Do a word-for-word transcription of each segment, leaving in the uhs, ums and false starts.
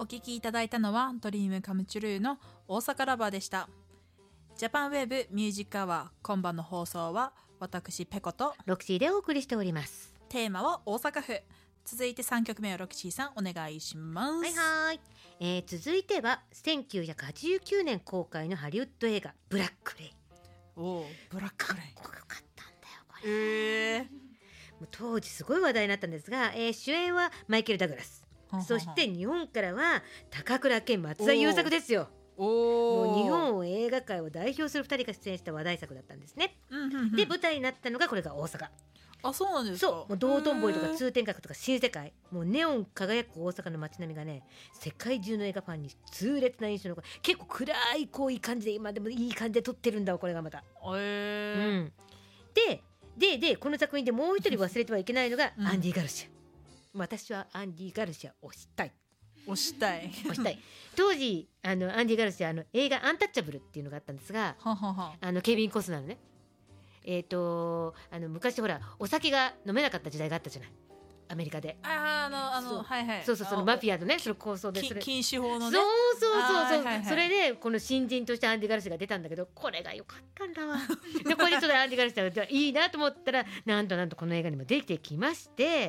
お聞きいただいたのはドリームカムチュルーの大阪ラバーでした。ジャパンウェーブミュージックアワー、今晩の放送は私ペコとロクシーでお送りしております。 テーマは大阪府。続いてさんきょくめをロクシーさんお願いします。 はいはい、えー、続いてはせんきゅうひゃくはちじゅうきゅうねん公開のハリウッド映画ブラックレイン。 おー、ブラックレインかっこよかったんだよこれ。えー、 もう当時すごい話題になったんですが、えー、主演はマイケル・ダグラス、 はんはんはん、 そして日本からは高倉健、松田優作ですよ。 おもう日本映画界を代表するふたりが出演した話題作だったんですね、 うんうんうん、 で舞台になったのがこれが大阪。 あ、そうなんですか。 そう、もう道頓堀とか通天閣とか新世界、もうネオン輝く大阪の街並みがね、世界中の映画ファンに痛烈な印象の、結構暗いこういい感じで、今でもいい感じで撮ってるんだこれがまた、 えーうん、でででこの作品でもう一人忘れてはいけないのがアンディ・ガルシア、うん、私はアンディ・ガルシアを推したい推したい推したい当時あのアンディ・ガルシア、あの映画アンタッチャブルっていうのがあったんですが、 ははは、 あのケビン・コスナーのね、えーとあの昔ほらお酒が飲めなかった時代があったじゃない、アメリカで。 ああのあのそうはいはい、 そうそう、そのマフィアのね、その構想でそれ禁止法のね、 そうそうそうそう、 はいはいはい、 それでこの新人としてアンディ・ガルシアが出たんだけど、これが良かったんだわでこれでちょっとアンディ・ガルシアがいいなと思ったら、なんとなんとこの映画にも出てきまして、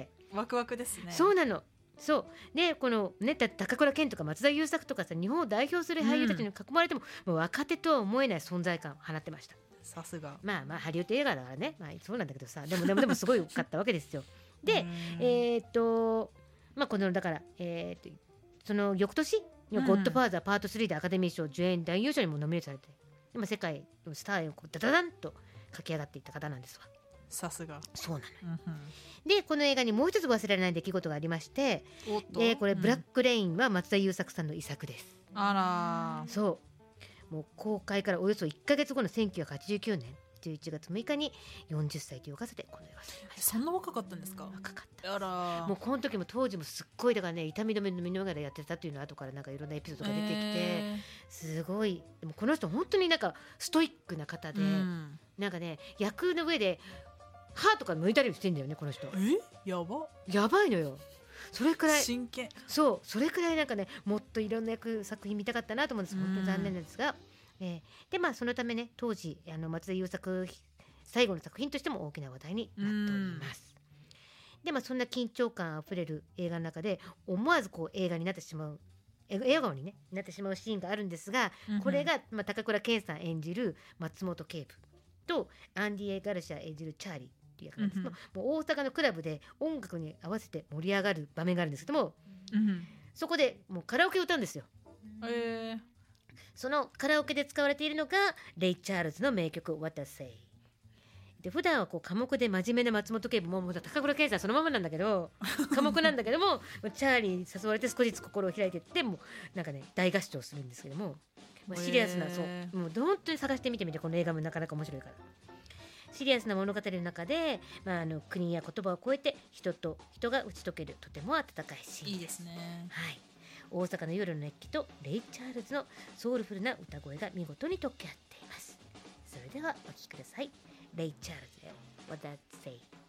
ワクワクですね。 そうなの。そうでこのね、高倉健とか松田優作とかさ、日本を代表する俳優たちに囲まれても、うん、もう若手とは思えない存在感を放ってました。 さすが。 まあまあハリウッド映画だからね、まあ、そうなんだけどさ、でもでもでもすごい良かったわけですよでえー、っとまあこのだからえー、っとその翌年ゴッドファーザーパートスリーでアカデミー賞助演男優賞にもノミネートされて、今世界のスターへこうダダダンと駆け上がっていった方なんですわ。 さすが。 そうなの、 うんうん、でこの映画にもう一つ忘れられない出来事がありまして、でこれ、うん、ブラックレインは松田優作さんの遺作です。 あら、 そうもう公開からおよそいっかげつごのせんきゅうひゃくはちじゅうきゅうねんじゅういちがつむいかによんじゅっさいという若さでこの映画を撮りました。 そんな若かったんですか。 若かった。 あら、 もうこの時も当時もすっごいだからね、痛み止めの飲みながらやってたっていうのは後からなんかいろんなエピソードが出てきて、えー、すごい。でもこの人本当になんかストイックな方で、うん、なんかね役の上で歯とか抜いたりしてんだよねこの人。 えやばやばいのよ。それくらい真剣。 そうそれくらいなんかね、もっといろんな役作品見たかったなと思うんです。本当に残念なんですが、えー、でまあそのためね、当時あの松田優作最後の作品としても大きな話題になっております。でまあそんな緊張感あふれる映画の中で思わずこう映画になってしまう笑顔に、ね、なってしまうシーンがあるんですが、うんうん、これが、まあ、高倉健さん演じる松本警部とアンディ・ガルシア演じるチャーリーっていう役なんですけど、うんうん、もう大阪のクラブで音楽に合わせて盛り上がる場面があるんですけども、うんうん、そこでもうカラオケを歌うんですよ。 えー、 そのカラオケで使われているのがレイ・チャールズの名曲 What I Sayで、普段はこう寡黙で真面目な松本警部ももう高倉健さんそのままなんだけど寡黙なんだけどもチャーリーに誘われて少しずつ心を開いていって、もうなんかね大合唱するんですけども、まあ、シリアスな、そうもう本当に探してみてみて、この映画もなかなか面白いから。シリアスな物語の中で、まあ、あの国や言葉を超えて人と人が打ち解けるとても温かいシーンです。 いいですね。 はい、大阪の夜の熱気とレイ・チャールズのソウルフルな歌声が見事に溶け合っています。それではお聴きください。レイ・チャールズで What I Say。